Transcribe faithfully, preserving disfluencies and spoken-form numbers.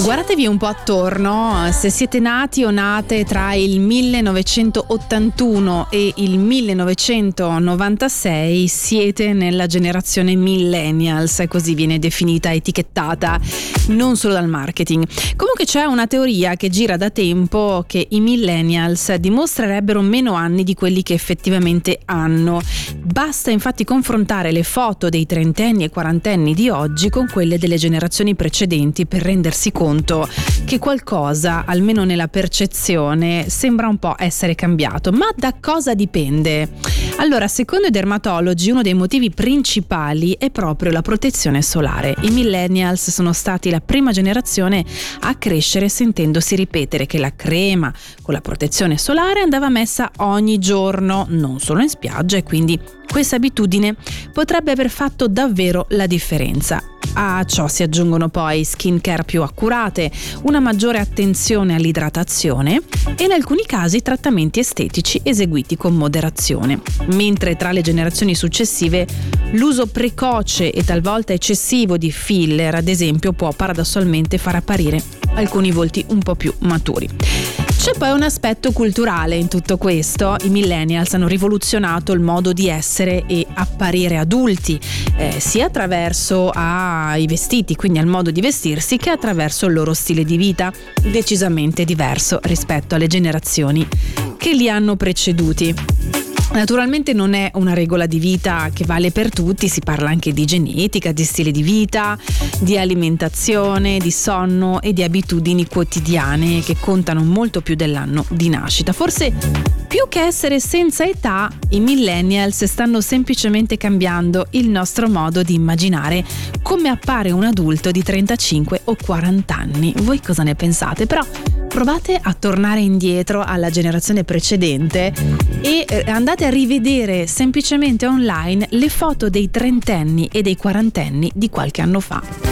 Guardatevi un po' attorno, se siete nati o nate tra il millenovecentottantuno e il millenovecentonovantasei siete nella generazione millennials, così viene definita, etichettata, non solo dal marketing. Comunque c'è una teoria che gira da tempo che i millennials dimostrerebbero meno anni di quelli che effettivamente hanno. Basta infatti confrontare le foto dei trentenni e quarantenni di oggi con quelle delle generazioni precedenti per rendersi conto che qualcosa, almeno nella percezione, sembra un po' essere cambiato. Ma da cosa dipende? Allora, secondo i dermatologi, uno dei motivi principali è proprio la protezione solare. I millennials sono stati la prima generazione a crescere sentendosi ripetere che la crema con la protezione solare andava messa ogni giorno, non solo in spiaggia, e quindi questa abitudine potrebbe aver fatto davvero la differenza. A ciò si aggiungono poi skin care più accurate, una maggiore attenzione all'idratazione e in alcuni casi trattamenti estetici eseguiti con moderazione. Mentre tra le generazioni successive l'uso precoce e talvolta eccessivo di filler, ad esempio, può paradossalmente far apparire alcuni volti un po' più maturi. C'è poi un aspetto culturale in tutto questo. I millennials hanno rivoluzionato il modo di essere e apparire adulti, eh, sia attraverso ah, i vestiti, quindi al modo di vestirsi, che attraverso il loro stile di vita, decisamente diverso rispetto alle generazioni che li hanno preceduti. Naturalmente non è una regola di vita che vale per tutti, si parla anche di genetica, di stile di vita, di alimentazione, di sonno e di abitudini quotidiane che contano molto più dell'anno di nascita. Forse più che essere senza età, i millennials stanno semplicemente cambiando il nostro modo di immaginare come appare un adulto di trentacinque o quaranta anni. Voi cosa ne pensate? Però provate a tornare indietro alla generazione precedente e andate a rivedere semplicemente online le foto dei trentenni e dei quarantenni di qualche anno fa.